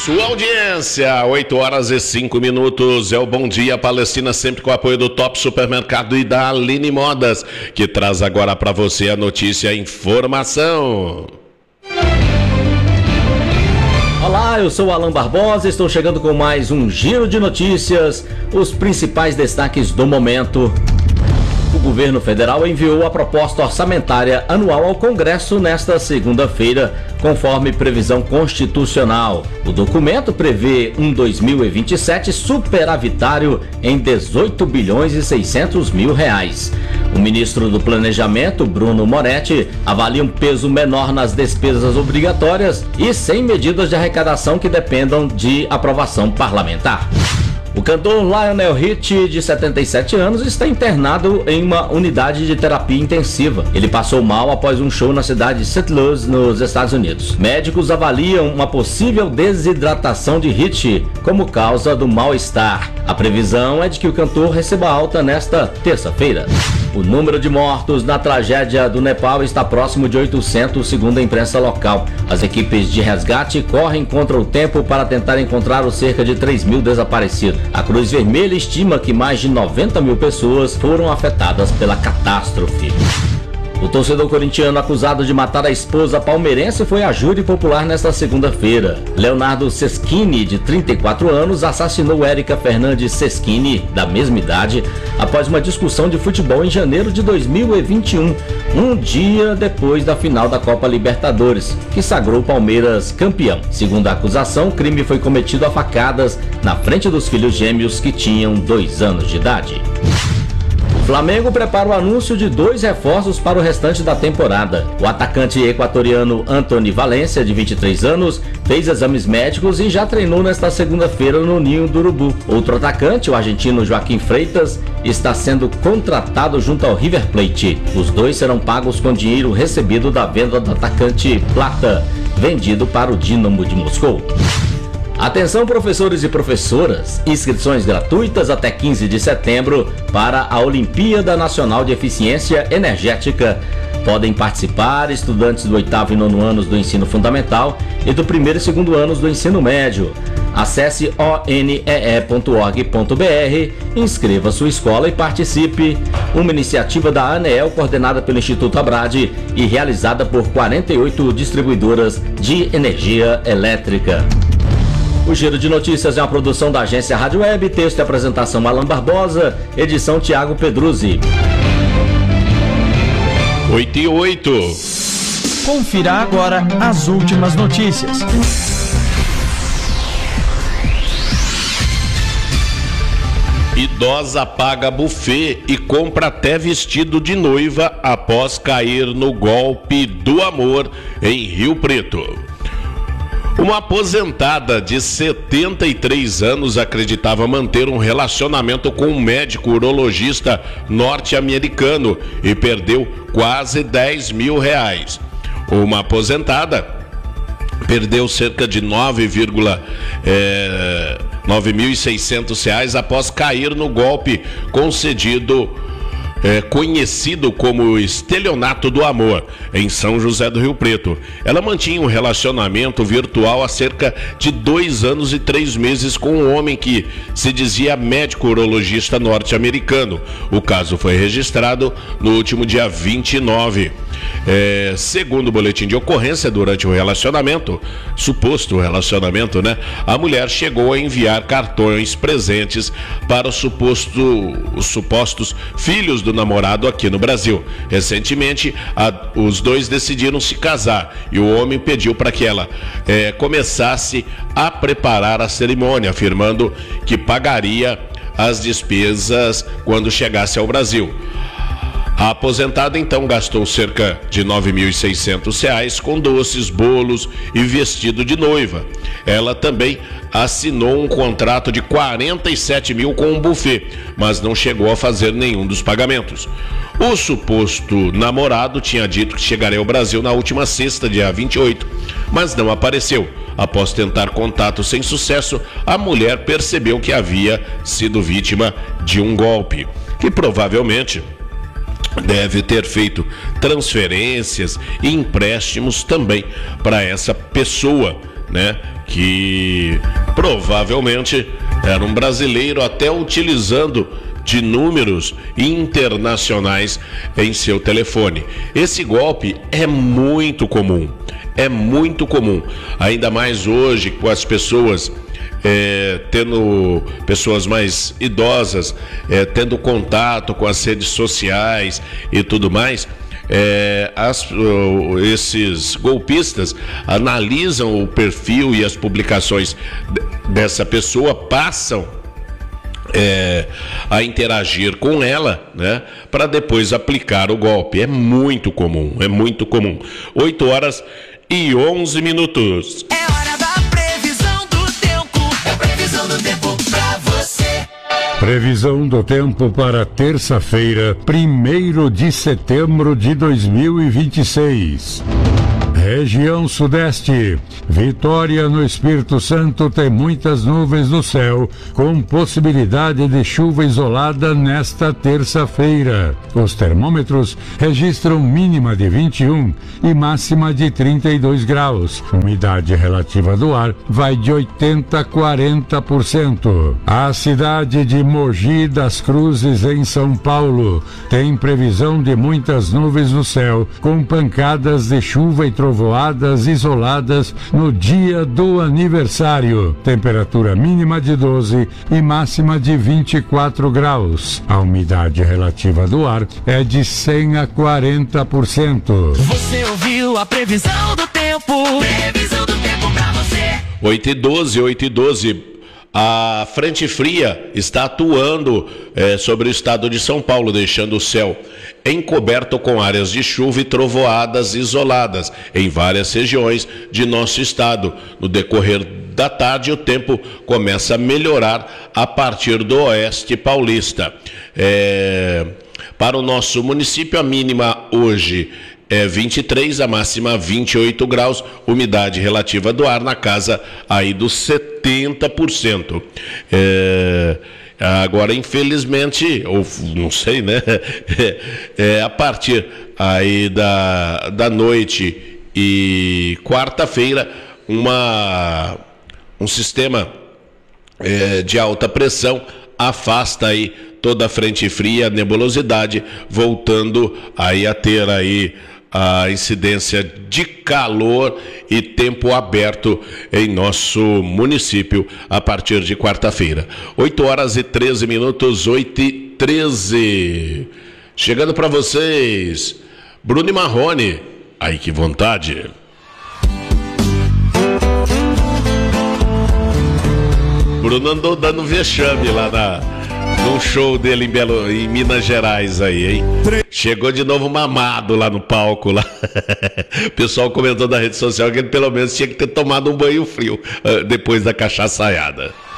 Sua audiência, 8h05, é o Bom Dia Palestina, sempre com o apoio do Top Supermercado e da Aline Modas, que traz agora para você a notícia e a informação. Olá, eu sou o Alan Barbosa, estou chegando com mais um giro de notícias, os principais destaques do momento. O governo federal enviou a proposta orçamentária anual ao Congresso nesta segunda-feira, conforme previsão constitucional. O documento prevê um 2027 superavitário em 18 bilhões e 600 mil reais. O ministro do Planejamento, Bruno Moretti, avalia um peso menor nas despesas obrigatórias e sem medidas de arrecadação que dependam de aprovação parlamentar. O cantor Lionel Richie, de 77 anos, está internado em uma unidade de terapia intensiva. Ele passou mal após um show na cidade de St. Louis, nos Estados Unidos. Médicos avaliam uma possível desidratação de Richie como causa do mal-estar. A previsão é de que o cantor receba alta nesta terça-feira. O número de mortos na tragédia do Nepal está próximo de 800, segundo a imprensa local. As equipes de resgate correm contra o tempo para tentar encontrar os cerca de 3 mil desaparecidos. A Cruz Vermelha estima que mais de 90 mil pessoas foram afetadas pela catástrofe. O torcedor corintiano acusado de matar a esposa palmeirense foi a júri popular nesta segunda-feira. Leonardo Seschini, de 34 anos, assassinou Érica Fernandes Seschini, da mesma idade, após uma discussão de futebol em janeiro de 2021, um dia depois da final da Copa Libertadores, que sagrou o Palmeiras campeão. Segundo a acusação, o crime foi cometido a facadas na frente dos filhos gêmeos que tinham 2 anos de idade. O Flamengo prepara o anúncio de 2 reforços para o restante da temporada. O atacante equatoriano Antony Valência, de 23 anos, fez exames médicos e já treinou nesta segunda-feira no Ninho do Urubu. Outro atacante, o argentino Joaquim Freitas, está sendo contratado junto ao River Plate. Os dois serão pagos com dinheiro recebido da venda do atacante Plata, vendido para o Dínamo de Moscou. Atenção, professores e professoras, inscrições gratuitas até 15 de setembro para a Olimpíada Nacional de Eficiência Energética. Podem participar estudantes do 8º e 9º anos do ensino fundamental e do 1º e 2º anos do ensino médio. Acesse onee.org.br, inscreva sua escola e participe. Uma iniciativa da ANEEL, coordenada pelo Instituto Abrade e realizada por 48 distribuidoras de energia elétrica. O Giro de Notícias é uma produção da agência Rádio Web, texto e apresentação Alan Barbosa, edição Tiago Pedruzzi. 8h08. Confira agora as últimas notícias. Idosa paga buffet e compra até vestido de noiva após cair no golpe do amor em Rio Preto. Uma aposentada de 73 anos acreditava manter um relacionamento com um médico urologista norte-americano e perdeu quase 10 mil reais. Uma aposentada perdeu cerca de 9.600 reais após cair no golpe conhecido como estelionato do amor, em São José do Rio Preto. Ela mantinha um relacionamento virtual há cerca de 2 anos e 3 meses com um homem que se dizia médico urologista norte-americano. O caso foi registrado no último dia 29. Segundo o boletim de ocorrência, durante o suposto relacionamento, a mulher chegou a enviar cartões presentes para os supostos filhos do namorado aqui no Brasil. Recentemente, os dois decidiram se casar e o homem pediu para que ela começasse a preparar a cerimônia, afirmando que pagaria as despesas quando chegasse ao Brasil. A aposentada então gastou cerca de 9.600 reais com doces, bolos e vestido de noiva. Ela também assinou um contrato de 47 mil com um buffet, mas não chegou a fazer nenhum dos pagamentos. O suposto namorado tinha dito que chegaria ao Brasil na última sexta, dia 28, mas não apareceu. Após tentar contato sem sucesso, a mulher percebeu que havia sido vítima de um golpe, que provavelmente deve ter feito transferências e empréstimos também para essa pessoa, né, que provavelmente era um brasileiro, até utilizando de números internacionais em seu telefone. Esse golpe é muito comum, ainda mais hoje com as pessoas tendo pessoas mais idosas, tendo contato com as redes sociais e tudo mais. Esses golpistas analisam o perfil e as publicações dessa pessoa, passam a interagir com ela, né, para depois aplicar o golpe. É muito comum. 8h11. É hora da previsão do tempo. É previsão do tempo pra você. Previsão do tempo para terça-feira, 1º de setembro de 2026. Região Sudeste. Vitória no Espírito Santo tem muitas nuvens no céu, com possibilidade de chuva isolada nesta terça-feira. Os termômetros registram mínima de 21 e máxima de 32 graus. Umidade relativa do ar vai de 80% a 40%. A cidade de Mogi das Cruzes, em São Paulo, tem previsão de muitas nuvens no céu, com pancadas de chuva e trovoadas isoladas no dia do aniversário. Temperatura mínima de 12 e máxima de 24 graus. A umidade relativa do ar é de 100% a 40%. Você ouviu a previsão do tempo. Previsão do tempo pra você. 8h12. A frente fria está atuando sobre o estado de São Paulo, deixando o céu encoberto com áreas de chuva e trovoadas isoladas em várias regiões de nosso estado. No decorrer da tarde, o tempo começa a melhorar a partir do oeste paulista. Para o nosso município, a mínima hoje é 23, a máxima 28 graus, umidade relativa do ar na casa aí dos 70%. Agora, infelizmente, ou não sei, né? A partir aí da noite e quarta-feira, um sistema de alta pressão afasta aí toda a frente fria, a nebulosidade, voltando aí a ter aí a incidência de calor e tempo aberto em nosso município a partir de quarta-feira. 8h13, 8h13. Chegando para vocês, Bruno e Marrone. Ai, que vontade. Bruno andou dando vexame lá num show dele em Minas Gerais aí, hein? Chegou de novo mamado lá no palco lá. O pessoal comentou na rede social que ele pelo menos tinha que ter tomado um banho frio depois da cachaçaiada.